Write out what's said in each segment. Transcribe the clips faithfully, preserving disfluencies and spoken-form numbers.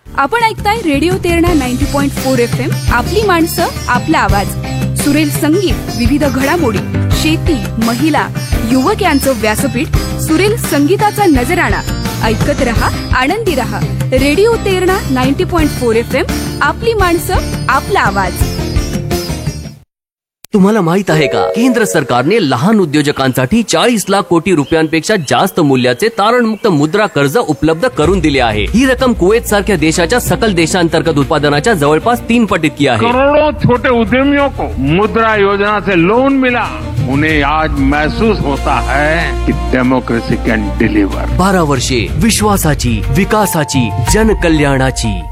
आपण ऐकताय radio Terna ninety point four F M. आपली माणसं, आपला आवाज. सुरेल संगीत, विविध घडामोडी, शेती, महिला, युवक यांचं व्यासपीठ. सुरेल संगीताचा नजराणा. ऐकत रहा, आनंदी रहा. Radio Terna ninety point four F M. आपली माणसं, आपला आवाज. तुम्हाला माहित आहे का, केंद्र सरकारने लहान उद्योजकांसाठी चाळीस लाख कोटी रुपयांपेक्षा जास्त मूल्याचे तारणमुक्त मुद्रा कर्ज उपलब्ध करून दिले आहे. ही रक्कम कुवेत सारख्या देशाच्या सकल देशांतर्गत उत्पादनाच्या जवळपास तीन पट इतकी आहे. करोड़ों छोटे उद्यमियों को मुद्रा योजना से लोन मिला. उन्हें आज महसूस होता है कि डेमोक्रेसी कैन डिलीवर. बारा वर्षे विश्वासाची, विकासाची, जनकल्याणाची.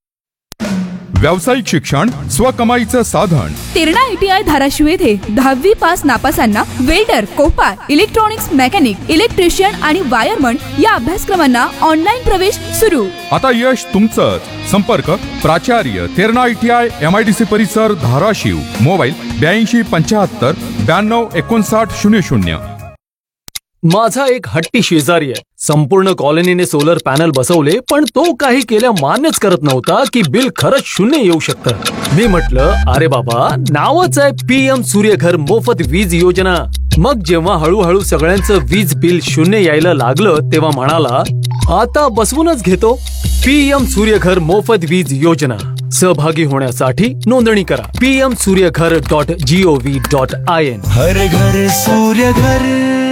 व्यावसायिक शिक्षण स्वकमाईचं साधन. तेरणा आयटीआय धाराशिव येथे दहावी pass नापासांना welder, Kopar, electronics mechanic, electrician आणि वायरमन या अभ्यासक्रमांना ऑनलाईन प्रवेश सुरू. आता यश तुमचंच. संपर्क प्राचार्य तेरणा आयटीआय एमआयडीसी परिसर धाराशिव. मोबाईल ब्याऐंशी पंच्याहत्तर ब्याण्णव एकोणसाठ शून्य शून्य. माझा एक हट्टी शेजारी आहे. संपूर्ण कॉलनीने सोलर पॅनल बसवले, पण तो काही केल्या मान्यच करत नव्हता की बिल खरंच शून्य येऊ शकतं. मी म्हटलं, अरे बाबा, नावच आहे पीएम सूर्यघर मोफत वीज योजना. मग जेव्हा हळूहळू सगळ्यांचं वीज बिल शून्य यायला लागलं, तेव्हा म्हणाला, आता बसवूनच घेतो. पीएम सूर्यघर मोफत वीज योजना. सहभागी होण्यासाठी नोंदणी करा. PM Surya Ghar dot G O V dot I N. हर घर सूर्यघर.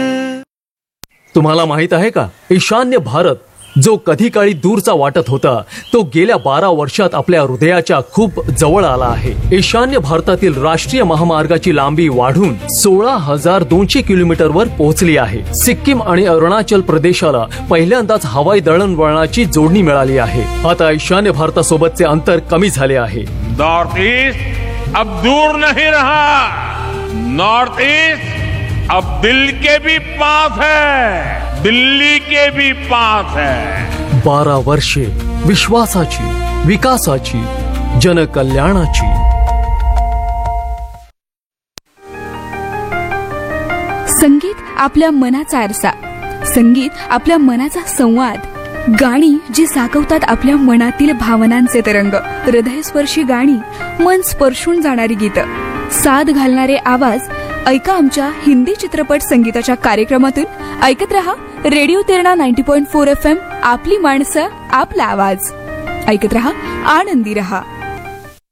तुम्हाला माहित आहे का, ईशान्य भारत जो कधी काळी दूरचा वाटत होता, तो गेल्या बारा वर्षात आपल्या हृदयाच्या खूप जवळ आला आहे. ईशान्य भारतातील राष्ट्रीय महामार्गाची लांबी वाढून सोळा हजार दोनशे किलोमीटर वर पोहोचली आहे. सिक्कीम आणि अरुणाचल प्रदेशाला पहिल्यांदाच हवाई दळणवळणाची जोडणी मिळाली आहे. आता ईशान्य भारतासोबतचे अंतर कमी झाले आहे. नॉर्थ ईस्ट अब दूर नहीं रहा. नॉर्थ ईस्ट अब दिल के भी पास है, दिल्ली के भी पास है. बारा वर्षे विश्वासाची, विकासाची, जनकल्याणाची. संगीत आपल्या मनाचा आरसा. संगीत आपल्या मनाचा संवाद. गाणी जी साकवतात आपल्या मनातील भावनांचे तरंग. हृदयस्पर्शी गाणी, मन स्पर्शून जाणारी गीतं, साद घालणारे आवाज. ऐका आमच्या हिंदी चित्रपट संगीताच्या कार्यक्रमातून. ऐकत रहा radio Terna ninety point four F M. आपली माणसं, आपला आवाज. ऐकत रहा, आनंदी रहा.